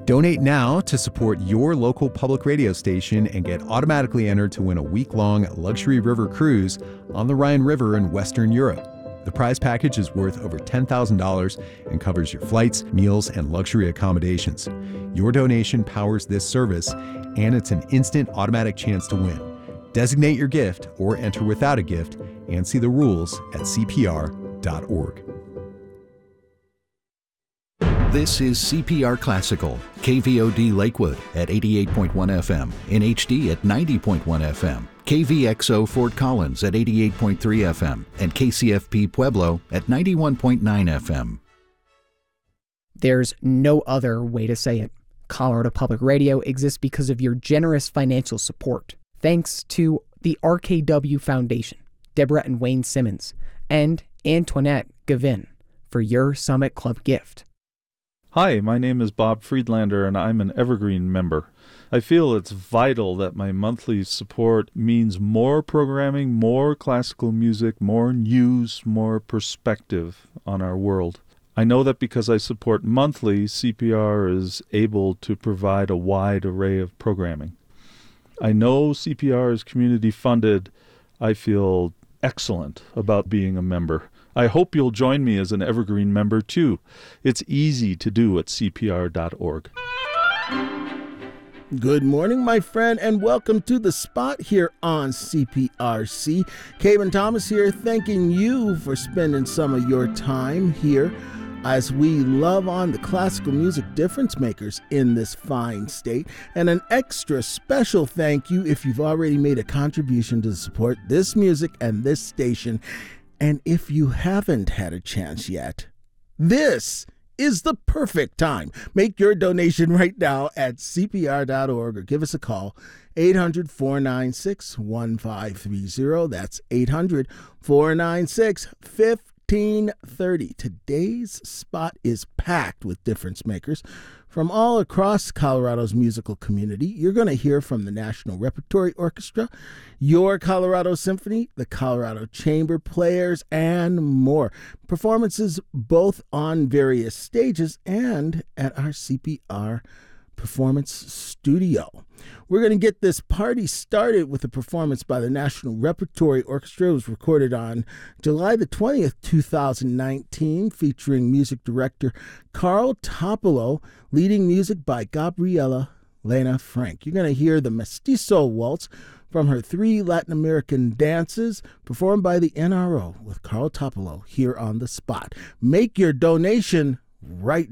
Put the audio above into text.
Donate now to support your local public radio station and get automatically entered to win a week-long luxury river cruise on the Rhine River in Western Europe. The prize package is worth over $10,000 and covers your flights, meals, and luxury accommodations. Your donation powers this service, and it's an instant automatic chance to win. Designate your gift or enter without a gift and see the rules at CPR.org. This is CPR Classical, KVOD Lakewood at 88.1 FM, NHD at 90.1 FM, KVXO Fort Collins at 88.3 FM, and KCFP Pueblo at 91.9 FM. There's no other way to say it. Colorado Public Radio exists because of your generous financial support. Thanks to the RKW Foundation, Deborah and Wayne Simmons, and Antoinette Gavin for your Summit Club gift. Hi, my name is Bob Friedlander, and I'm an Evergreen member. I feel it's vital that my monthly support means more programming, more classical music, more news, more perspective on our world. I know that because I support monthly, CPR is able to provide a wide array of programming. I know CPR is community funded. I feel excellent about being a member. I hope you'll join me as an Evergreen member, too. It's easy to do at CPR.org. Good morning, my friend, and welcome to The Spot here on CPRC. Caven Thomas here, thanking you for spending some of your time here as we love on the classical music difference makers in this fine state. And an extra special thank you if you've already made a contribution to support this music and this station. And if you haven't had a chance yet, this is the perfect time. Make your donation right now at CPR.org or give us a call, 800-496-1530. That's 800-496-1530. Today's spot is packed with difference makers from all across Colorado's musical community. You're going to hear from the National Repertory Orchestra, Your Colorado Symphony, the Colorado Chamber Players, and more. Performances both on various stages and at our CPR Performance Studio. We're going to get this party started with a performance by the National Repertory Orchestra. It was recorded on July the 20th, 2019, featuring music director Carl Topolo, leading music by Gabriela Lena Frank. You're going to hear the Mestizo Waltz from her 3 Latin American dances, performed by the NRO with Carl Topolo here on The Spot. Make your donation right now.